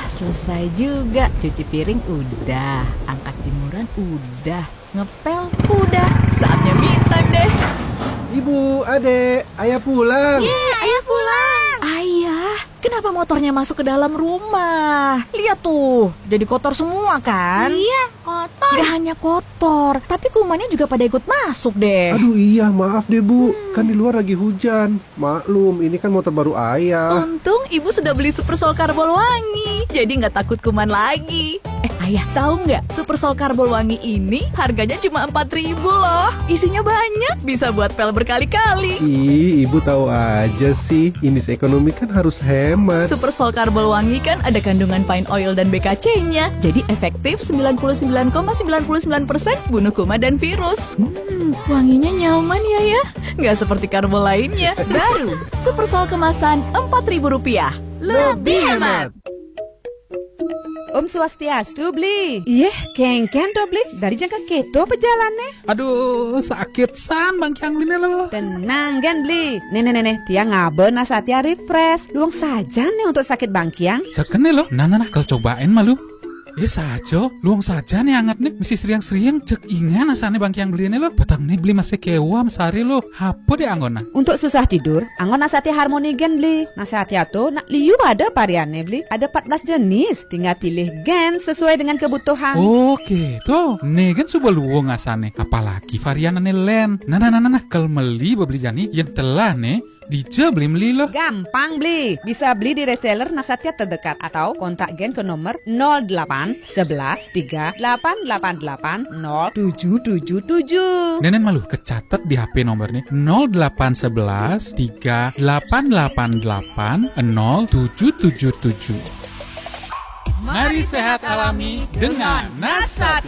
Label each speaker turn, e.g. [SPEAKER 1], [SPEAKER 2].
[SPEAKER 1] selesai juga. Cuci piring udah, angkat jemuran udah, ngepel udah. Saatnya me time deh.
[SPEAKER 2] Ibu, adek, ayah pulang.
[SPEAKER 3] Ayah pulang.
[SPEAKER 1] Ayah, kenapa motornya masuk ke dalam rumah? Lihat tuh, jadi kotor semua kan?
[SPEAKER 3] Iya, kotor.
[SPEAKER 1] Gak hanya kotor, tapi kumannya juga pada ikut masuk deh.
[SPEAKER 2] Aduh iya, maaf deh Bu, kan di luar lagi hujan. Maklum, ini kan motor baru ayah.
[SPEAKER 1] Untung ibu sudah beli Super Sol Karbol Wangi, jadi nggak takut kuman lagi. Ayah, tahu nggak? Super Sol Karbol Wangi ini harganya cuma 4.000 loh. Isinya banyak, bisa buat pel berkali-kali.
[SPEAKER 2] Ih, ibu tahu aja sih, ini ekonomi kan harus hemat.
[SPEAKER 1] Super Sol Karbol Wangi kan ada kandungan pine oil dan BKC-nya, jadi efektif 99,99% bunuh kuman dan virus. Wanginya nyaman ya, nggak seperti karbol lainnya. Baru Super Sol kemasan Rp4.000.
[SPEAKER 2] Lebih hemat.
[SPEAKER 4] Om Swastiastu beli. Iya, kengken tuh beli. Dari jangka keto pejalannya.
[SPEAKER 5] Aduh, sakit san Bang Kyang ini loh.
[SPEAKER 4] Tenang kan beli. Nenek, dia ngaben nasatia refresh. Luang saja nih untuk sakit Bang Kyang.
[SPEAKER 5] Sekene loh. Nah, kalau cobain malu. Ya saja, luang saja nih anget nih. Mesti sering-sering cek ingan asane Bang Kyang beli ini loh. Petang nih beli masih kewam sehari loh. Apa deh anggona?
[SPEAKER 4] Untuk susah tidur, anggon nasatia harmoni gen beli. Nasatia tuh nak liu ada variannya beli. Ada 14 jenis. Tinggal pilih gen sesuai dengan kebutuhan.
[SPEAKER 5] Oke, tuh. Nih kan sudah luang asane. Apalagi variannya len. Nah. Kalau beli jani yang telah nih. Dija beli loh.
[SPEAKER 4] Gampang beli. Bisa beli di reseller Nasatia terdekat atau kontak gen ke nomor 08 11 3888 0777.
[SPEAKER 5] Nenek malu kecatat di HP nomornya 0811 3888 0777. Mari sehat alami dengan Nasatia.